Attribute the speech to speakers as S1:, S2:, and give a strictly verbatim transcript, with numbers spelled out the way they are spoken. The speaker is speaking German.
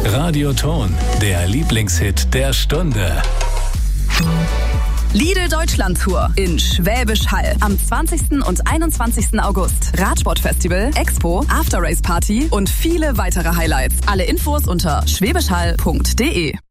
S1: Radioton, der Lieblingshit der Stunde.
S2: Lidl Deutschland Tour in Schwäbisch Hall am zwanzigsten und einundzwanzigsten August. Radsportfestival, Expo, After Race Party und viele weitere Highlights. Alle Infos unter schwäbischhall punkt de.